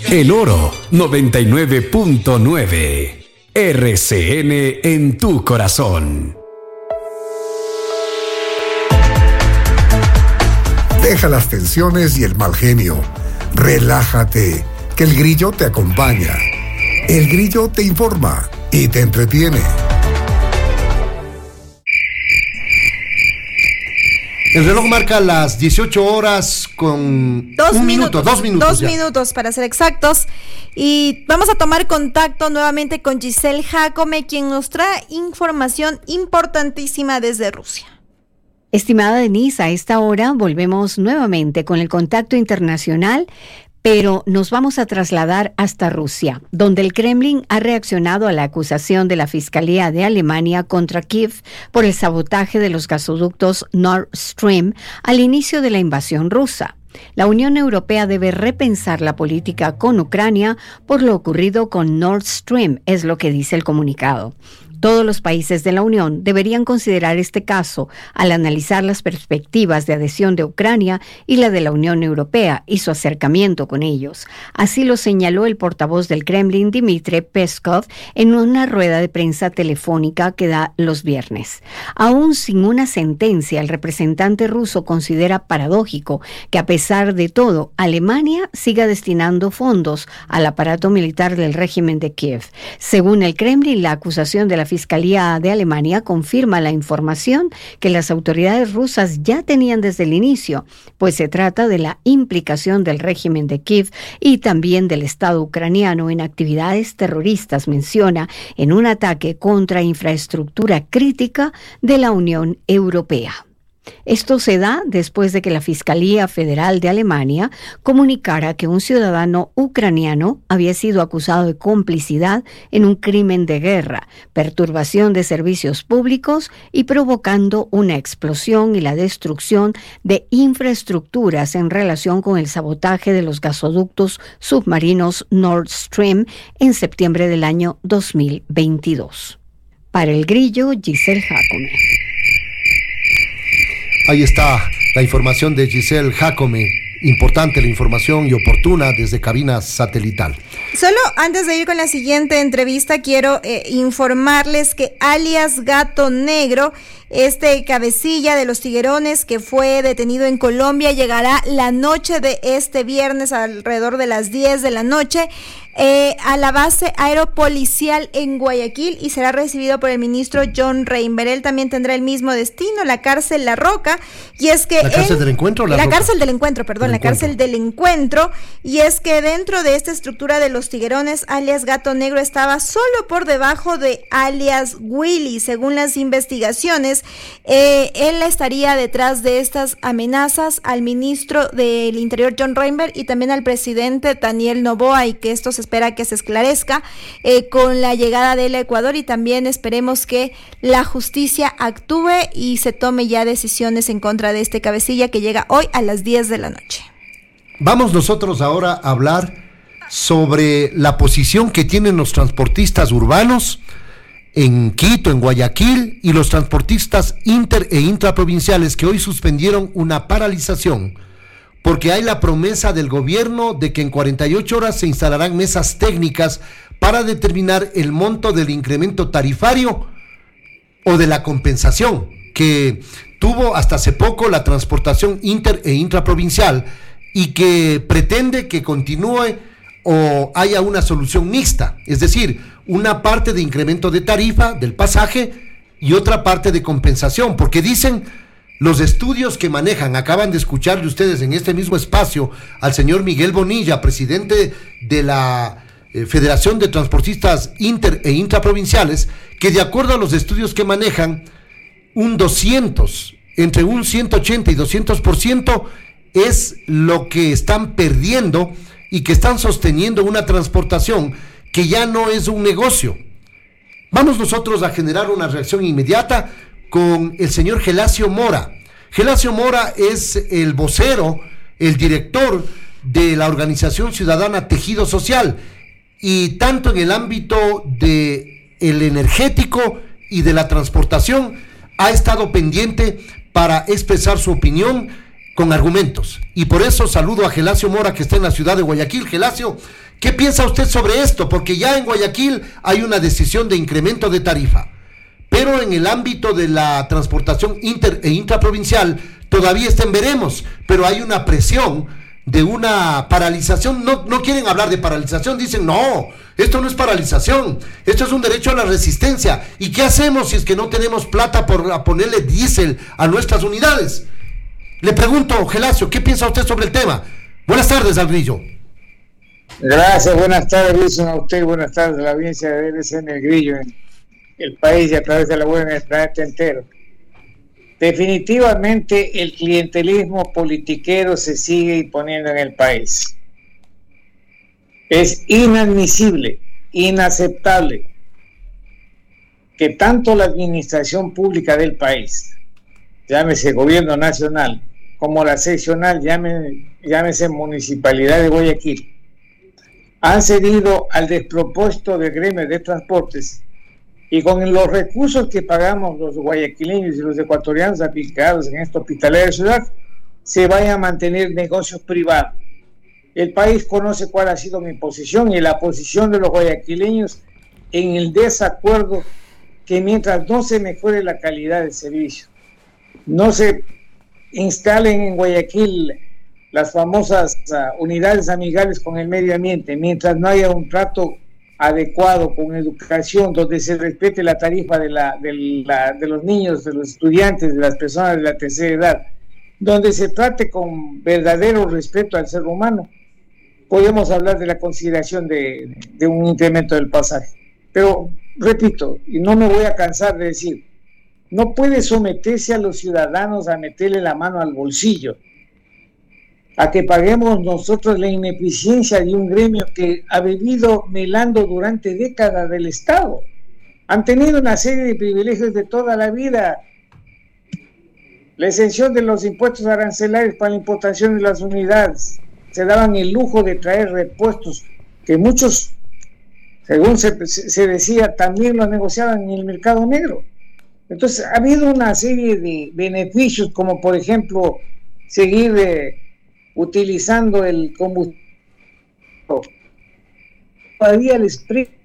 El Oro 99.9. RCN en tu corazón. Deja las tensiones y el mal genio. Relájate, que el grillo te acompaña. El grillo te informa y te entretiene. El reloj marca las 18 horas con dos minutos para ser exactos. Y vamos a tomar contacto nuevamente con Giselle Jacome, quien nos trae información importantísima desde Rusia. Estimada Denise, a esta hora volvemos nuevamente con el contacto internacional, pero nos vamos a trasladar hasta Rusia, donde el Kremlin ha reaccionado a la acusación de la Fiscalía de Alemania contra Kiev por el sabotaje de los gasoductos Nord Stream al inicio de la invasión rusa. La Unión Europea debe repensar la política con Ucrania por lo ocurrido con Nord Stream, es lo que dice el comunicado. Todos los países de la Unión deberían considerar este caso al analizar las perspectivas de adhesión de Ucrania y la de la Unión Europea y su acercamiento con ellos. Así lo señaló el portavoz del Kremlin, Dmitry Peskov, en una rueda de prensa telefónica que da los viernes. Aún sin una sentencia, el representante ruso considera paradójico que, a pesar de todo, Alemania siga destinando fondos al aparato militar del régimen de Kiev. Según el Kremlin, la acusación de la Fiscalía de Alemania confirma la información que las autoridades rusas ya tenían desde el inicio, pues se trata de la implicación del régimen de Kiev y también del Estado ucraniano en actividades terroristas, menciona, en un ataque contra infraestructura crítica de la Unión Europea. Esto se da después de que la Fiscalía Federal de Alemania comunicara que un ciudadano ucraniano había sido acusado de complicidad en un crimen de guerra, perturbación de servicios públicos y provocando una explosión y la destrucción de infraestructuras en relación con el sabotaje de los gasoductos submarinos Nord Stream en septiembre del año 2022. Para el Grillo, Giselle Jacome. Ahí está la información de Giselle Jacome. Importante la información y oportuna desde cabina satelital. Solo antes de ir con la siguiente entrevista, quiero informarles que alias Gato Negro, este cabecilla de los tiguerones que fue detenido en Colombia, llegará la noche de este viernes alrededor de las 10 de la noche a la base aeropolicial en Guayaquil y será recibido por el ministro John Reinber. Él también tendrá el mismo destino, la cárcel La Roca, y es que ¿La cárcel del encuentro? La cárcel del encuentro, y es que dentro de esta estructura de los tiguerones, alias Gato Negro estaba solo por debajo de alias Willy. Según las investigaciones, él estaría detrás de estas amenazas al ministro del Interior John Reinber y también al presidente Daniel Noboa, y que esto se espera que se esclarezca con la llegada del Ecuador, y también esperemos que la justicia actúe y se tome ya decisiones en contra de este cabecilla que llega hoy a las 10 de la noche. Vamos nosotros ahora a hablar sobre la posición que tienen los transportistas urbanos en Quito, en Guayaquil, y los transportistas inter e intraprovinciales que hoy suspendieron una paralización porque hay la promesa del gobierno de que en 48 horas se instalarán mesas técnicas para determinar el monto del incremento tarifario o de la compensación que tuvo hasta hace poco la transportación inter e intraprovincial y que pretende que continúe o haya una solución mixta, es decir, una parte de incremento de tarifa del pasaje y otra parte de compensación, porque dicen los estudios que manejan, acaban de escucharle ustedes en este mismo espacio al señor Miguel Bonilla, presidente de la Federación de Transportistas Inter e Intraprovinciales, que de acuerdo a los estudios que manejan, entre un 180 y 200% es lo que están perdiendo y que están sosteniendo una transportación que ya no es un negocio. Vamos nosotros a generar una reacción inmediata con el señor Gelasio Mora. Gelasio Mora es el vocero, el director de la organización ciudadana Tejido Social, y tanto en el ámbito del energético y de la transportación ha estado pendiente para expresar su opinión con argumentos. Y por eso saludo a Gelasio Mora, que está en la ciudad de Guayaquil. Gelasio, ¿Qué piensa usted sobre esto? Porque ya en Guayaquil hay una decisión de incremento de tarifa, pero en el ámbito de la transportación inter e intraprovincial todavía está en veremos, pero hay una presión de una paralización. No quieren hablar de paralización, dicen no, esto no es paralización, esto es un derecho a la resistencia. ¿Y qué hacemos si es que no tenemos plata por ponerle diésel a nuestras unidades? Le pregunto, Gelacio, ¿qué piensa usted sobre el tema? Buenas tardes, al Grillo. Gracias, buenas tardes, Wilson, a usted, buenas tardes a la audiencia de DLCN El Grillo en el país y a través de la web en el planeta entero. Definitivamente el clientelismo politiquero se sigue imponiendo en el país. Es inadmisible, inaceptable que tanto la administración pública del país, llámese gobierno nacional, como la seccional, llámese Municipalidad de Guayaquil, han cedido al despropósito del gremio de transportes, y con los recursos que pagamos los guayaquileños y los ecuatorianos aplicados en esta hospitalera ciudad, se vayan a mantener negocios privados. El país conoce cuál ha sido mi posición y la posición de los guayaquileños en el desacuerdo que mientras no se mejore la calidad del servicio, no se instalen en Guayaquil las famosas unidades amigables con el medio ambiente, mientras no haya un trato adecuado con educación, donde se respete la tarifa de los niños, de los estudiantes, de las personas de la tercera edad, donde se trate con verdadero respeto al ser humano, podemos hablar de la consideración de un incremento del pasaje. Pero, repito, y no me voy a cansar de decir, no puede someterse a los ciudadanos a meterle la mano al bolsillo, a que paguemos nosotros la ineficiencia de un gremio que ha vivido melando durante décadas del Estado. Han tenido una serie de privilegios de toda la vida. La exención de los impuestos arancelarios para la importación de las unidades. Se daban el lujo de traer repuestos que muchos, según se decía, también los negociaban en el mercado negro. Entonces ha habido una serie de beneficios, como por ejemplo seguir utilizando el combustible. Todavía les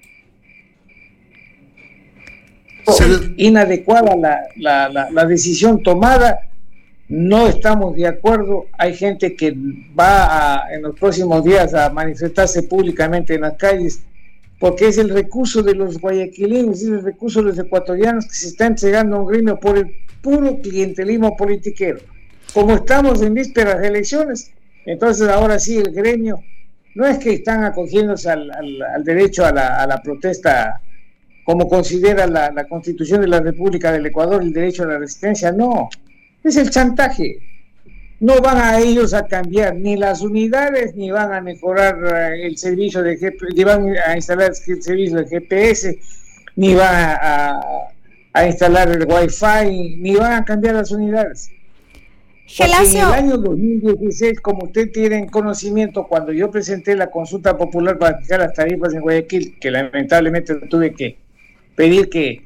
inadecuada la decisión tomada. No estamos de acuerdo. Hay gente que va en los próximos días a manifestarse públicamente en las calles, porque es el recurso de los guayaquileños, es el recurso de los ecuatorianos que se está entregando a un gremio por el puro clientelismo politiquero. Como estamos en vísperas de elecciones, entonces ahora sí el gremio no es que están acogiéndose al derecho a la protesta, como considera la Constitución de la República del Ecuador, el derecho a la resistencia. No, es el chantaje. No van a ellos a cambiar ni las unidades, ni van a mejorar el servicio de GPS, ni van a instalar el servicio de GPS, ni van a instalar el Wi-Fi, ni van a cambiar las unidades. Gelacio. En el año 2016, como usted tiene en conocimiento, cuando yo presenté la consulta popular para fijar las tarifas en Guayaquil, que lamentablemente tuve que pedir que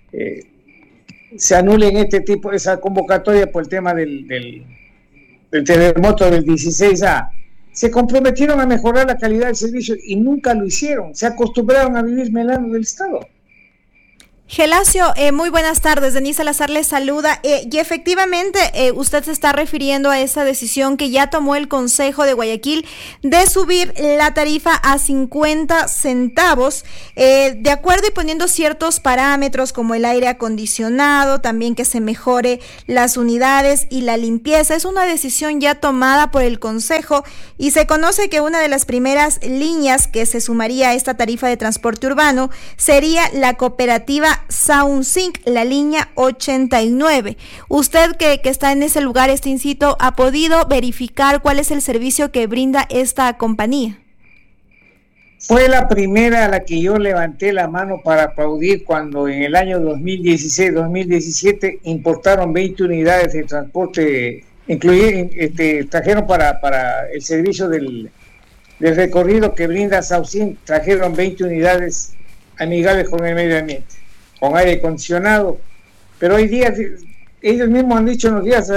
se anulen esa convocatoria por el tema del terremoto del 16A, se comprometieron a mejorar la calidad del servicio y nunca lo hicieron. Se acostumbraron a vivir melando del Estado. Gelacio, muy buenas tardes. Denise Salazar les saluda. Y efectivamente, usted se está refiriendo a esa decisión que ya tomó el Consejo de Guayaquil de subir la tarifa a 50 centavos, de acuerdo y poniendo ciertos parámetros como el aire acondicionado, también que se mejore las unidades y la limpieza. Es una decisión ya tomada por el Consejo y se conoce que una de las primeras líneas que se sumaría a esta tarifa de transporte urbano sería la cooperativa SoundSync, la línea 89. Usted que está en ese lugar, incito, ¿ha podido verificar cuál es el servicio que brinda esta compañía? Fue la primera a la que yo levanté la mano para aplaudir cuando en el año 2016-2017 importaron 20 unidades de transporte, trajeron para el servicio del recorrido que brinda SoundSync, trajeron 20 unidades amigables con el medio ambiente, con aire acondicionado. Pero hoy día ellos mismos han dicho en los días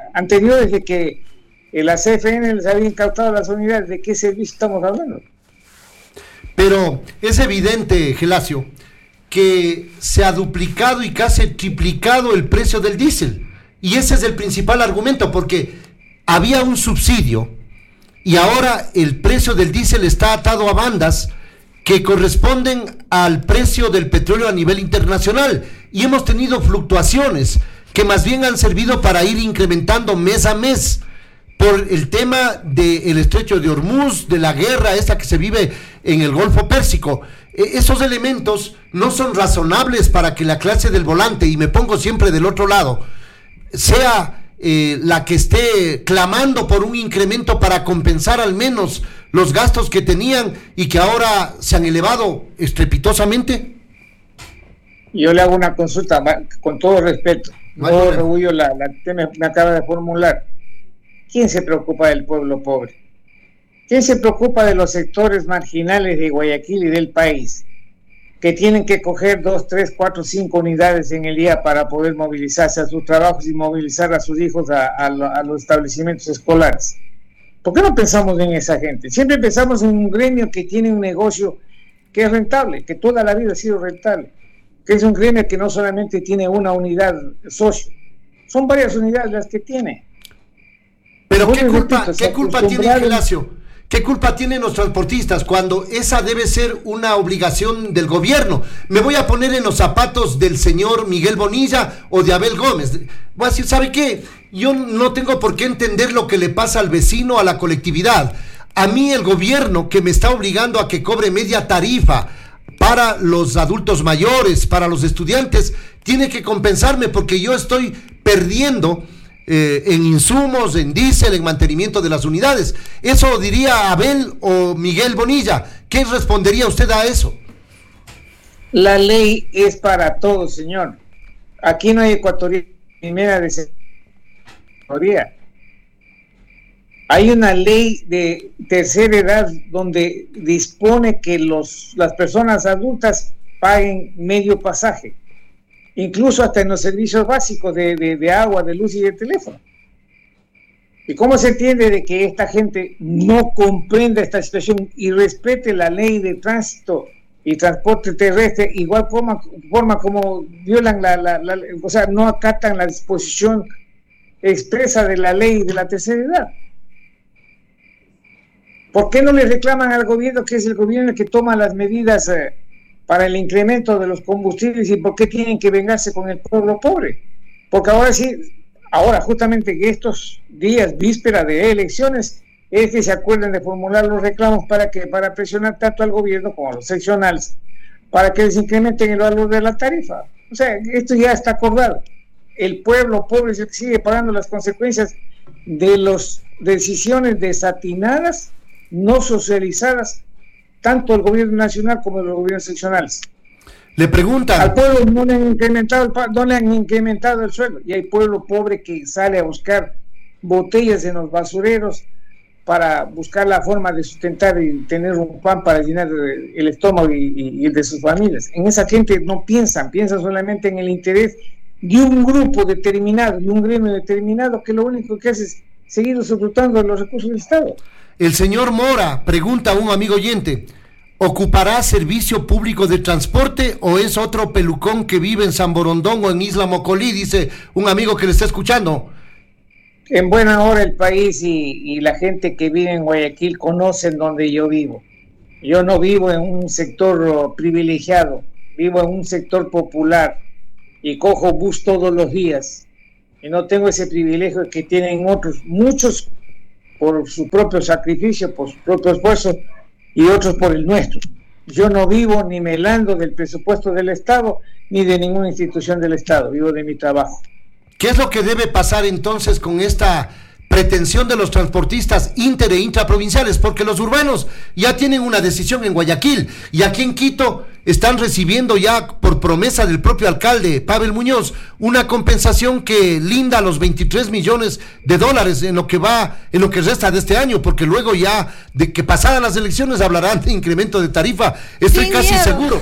anteriores de que la CFN les había incautado las unidades. ¿De qué servicio estamos hablando? Pero es evidente, Gelasio, que se ha duplicado y casi triplicado el precio del diésel. Y ese es el principal argumento, porque había un subsidio y ahora el precio del diésel está atado a bandas que corresponden al precio del petróleo a nivel internacional. Y hemos tenido fluctuaciones que más bien han servido para ir incrementando mes a mes por el tema del estrecho de Hormuz, de la guerra esta que se vive en el Golfo Pérsico. Esos elementos no son razonables para que la clase del volante, y me pongo siempre del otro lado, sea la que esté clamando por un incremento para compensar al menos los gastos que tenían y que ahora se han elevado estrepitosamente. Yo le hago una consulta con todo respeto, no orgullo la que me acaba de formular. ¿Quién se preocupa del pueblo pobre? ¿Quién se preocupa de los sectores marginales de Guayaquil y del país, que tienen que coger 2, 3, 4, 5 unidades en el día para poder movilizarse a sus trabajos y movilizar a sus hijos a los establecimientos escolares? ¿Por qué no pensamos en esa gente? Siempre pensamos en un gremio que tiene un negocio que es rentable, que toda la vida ha sido rentable, que es un gremio que no solamente tiene una unidad socio, son varias unidades las que tiene. Pero ¿qué culpa tiene Gelasio? ¿Qué culpa tienen los transportistas cuando esa debe ser una obligación del gobierno? Me voy a poner en los zapatos del señor Miguel Bonilla o de Abel Gómez. Voy a decir, ¿sabe qué? Yo no tengo por qué entender lo que le pasa al vecino, a la colectividad. A mí el gobierno que me está obligando a que cobre media tarifa para los adultos mayores, para los estudiantes, tiene que compensarme porque yo estoy perdiendo en insumos, en diésel, en mantenimiento de las unidades. Eso diría Abel o Miguel Bonilla. ¿Qué respondería usted a eso? La ley es para todos, señor. Aquí no hay ecuatoriana primera de secretaría. Hay una ley de tercera edad donde dispone que las personas adultas paguen medio pasaje, incluso hasta en los servicios básicos de agua, de luz y de teléfono. ¿Y cómo se entiende de que esta gente no comprenda esta situación y respete la ley de tránsito y transporte terrestre, igual forma como violan o sea, no acatan la disposición expresa de la ley de la tercera edad? ¿Por qué no le reclaman al gobierno, que es el gobierno que toma las medidas para el incremento de los combustibles, y por qué tienen que vengarse con el pueblo pobre? Porque ahora sí, justamente que estos días, víspera de elecciones, es que se acuerdan de formular los reclamos para presionar tanto al gobierno como a los seccionales, para que les incrementen el valor de la tarifa. O sea, esto ya está acordado. El pueblo pobre es el que sigue pagando las consecuencias de las decisiones desatinadas, no socializadas, tanto el gobierno nacional como los gobiernos seccionales. Le preguntan al pueblo, no le han incrementado el sueldo, y hay pueblo pobre que sale a buscar botellas en los basureros para buscar la forma de sustentar y tener un pan para llenar el estómago y el de sus familias. En esa gente no piensan solamente en el interés de un grupo determinado, de un gremio determinado, que lo único que hace es seguir disfrutando de los recursos del Estado. El señor Mora pregunta a un amigo oyente: ¿ocupará servicio público de transporte o es otro pelucón que vive en San Borondón o en Isla Mocolí? Dice un amigo que le está escuchando. En buena hora el país y la gente que vive en Guayaquil conocen donde yo vivo. Yo no vivo en un sector privilegiado, vivo en un sector popular y cojo bus todos los días. Y no tengo ese privilegio que tienen otros, muchos por su propio sacrificio, por su propio esfuerzo, y otros por el nuestro. Yo no vivo ni melando del presupuesto del Estado, ni de ninguna institución del Estado, vivo de mi trabajo. ¿Qué es lo que debe pasar entonces con esta pretensión de los transportistas inter e intraprovinciales? Porque los urbanos ya tienen una decisión en Guayaquil, y aquí en Quito están recibiendo ya, por promesa del propio alcalde Pavel Muñoz, una compensación que linda a los $23 millones en lo que resta de este año, porque luego ya de que pasadas las elecciones hablarán de incremento de tarifa. Estoy casi seguro.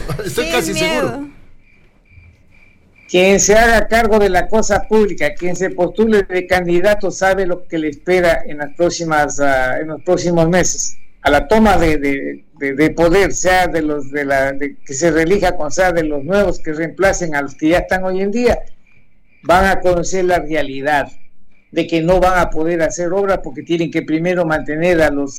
Quien se haga cargo de la cosa pública, quien se postule de candidato, sabe lo que le espera en los próximos meses. la toma de poder, sea que se reelija, sea de los nuevos que reemplacen a los que ya están hoy en día, van a conocer la realidad de que no van a poder hacer obra porque tienen que primero mantener a los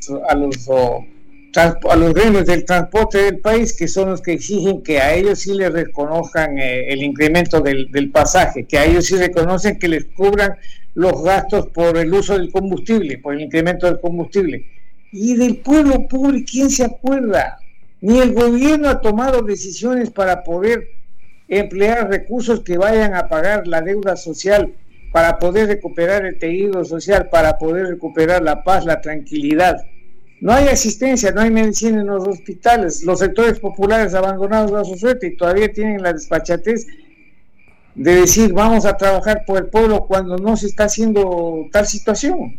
gremios del transporte del país, que son los que exigen que a ellos sí les reconozcan el incremento del pasaje, que a ellos sí reconocen que les cubran los gastos por el uso del combustible, por el incremento del combustible. Y del pueblo pobre, ¿quién se acuerda? Ni el gobierno ha tomado decisiones para poder emplear recursos que vayan a pagar la deuda social, para poder recuperar el tejido social, para poder recuperar la paz, la tranquilidad. No hay asistencia, no hay medicina en los hospitales, los sectores populares abandonados a su suerte y todavía tienen la desfachatez de decir vamos a trabajar por el pueblo cuando no se está haciendo tal situación.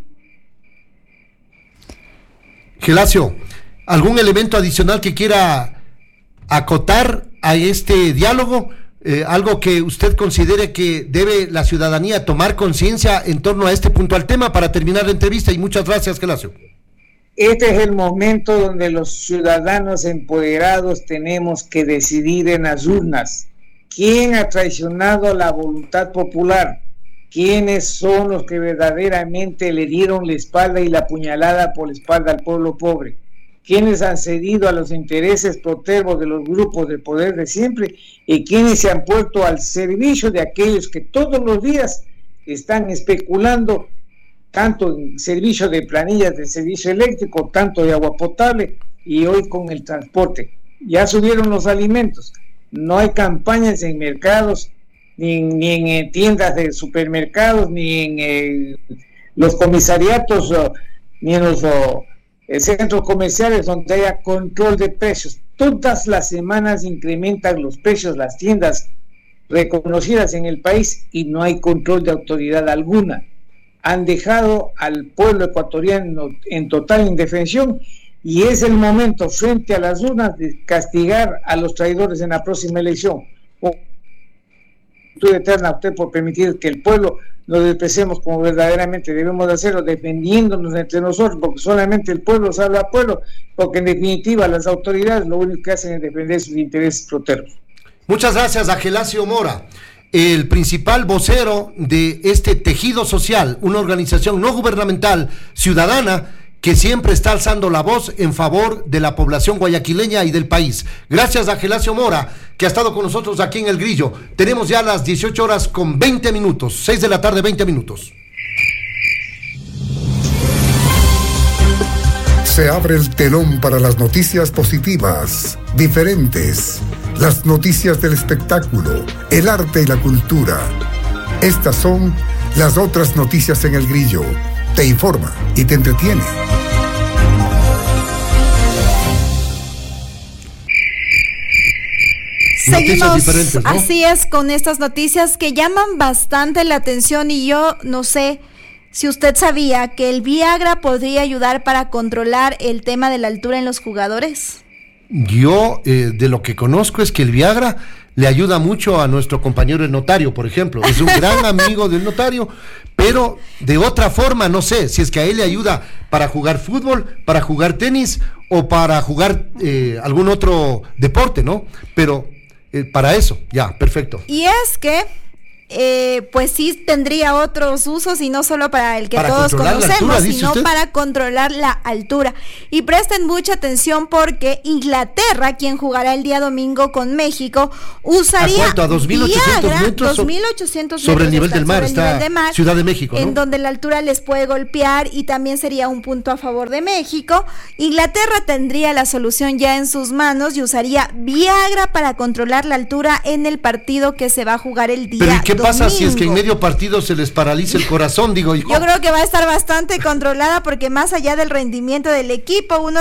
Gelacio, ¿algún elemento adicional que quiera acotar a este diálogo? Algo que usted considere que debe la ciudadanía tomar conciencia en torno a este puntual tema para terminar la entrevista, y muchas gracias, Gelacio. Este es el momento donde los ciudadanos empoderados tenemos que decidir en las urnas quién ha traicionado la voluntad popular, quiénes son los que verdaderamente le dieron la espalda y la puñalada por la espalda al pueblo pobre, quiénes han cedido a los intereses protervos de los grupos de poder de siempre y quiénes se han puesto al servicio de aquellos que todos los días están especulando, tanto en servicio de planillas de servicio eléctrico, tanto de agua potable, y hoy con el transporte. Ya subieron los alimentos, no hay campañas en mercados, ni en tiendas de supermercados, ni en los comisariatos, ni en los centros comerciales donde haya control de precios. Todas las semanas incrementan los precios las tiendas reconocidas en el país y no hay control de autoridad alguna. Han dejado al pueblo ecuatoriano en total indefensión y es el momento frente a las urnas de castigar a los traidores en la próxima elección. Eterna a usted por permitir que el pueblo nos despreciemos como verdaderamente debemos de hacerlo, defendiéndonos entre nosotros, porque solamente el pueblo salva al pueblo, porque en definitiva las autoridades lo único que hacen es defender sus intereses protervos. Muchas gracias a Gelacio Mora, el principal vocero de este tejido social, una organización no gubernamental ciudadana que siempre está alzando la voz en favor de la población guayaquileña y del país. Gracias a Gelacio Mora, que ha estado con nosotros aquí en El Grillo. Tenemos ya las 18 horas con 20 minutos, 6 de la tarde, 20 minutos. Se abre el telón para las noticias positivas, diferentes, las noticias del espectáculo, el arte y la cultura. Estas son las otras noticias en El Grillo. Te informa y te entretiene. Seguimos, ¿no? Así es, con estas noticias que llaman bastante la atención, y yo no sé si usted sabía que el Viagra podría ayudar para controlar el tema de la altura en los jugadores. Yo de lo que conozco es que el Viagra le ayuda mucho a nuestro compañero el notario, por ejemplo. Es un gran amigo del notario, pero de otra forma no sé si es que a él le ayuda para jugar fútbol, para jugar tenis o para jugar algún otro deporte, ¿no? Pero para eso, ya, perfecto. Y es que pues sí tendría otros usos y no solo para el que todos conocemos, altura, sino para controlar la altura. Y presten mucha atención porque Inglaterra, quien jugará el día domingo con México, usaría ¿a 2.800 metros? 2.800 sobre el nivel del mar, está Ciudad de México, ¿no? En donde la altura les puede golpear y también sería un punto a favor de México. Inglaterra tendría la solución ya en sus manos y usaría Viagra para controlar la altura en el partido que se va a jugar el día domingo. ¿Qué pasa si es que en medio partido se les paraliza el corazón? Digo yo. Yo creo que va a estar bastante controlada porque más allá del rendimiento del equipo, uno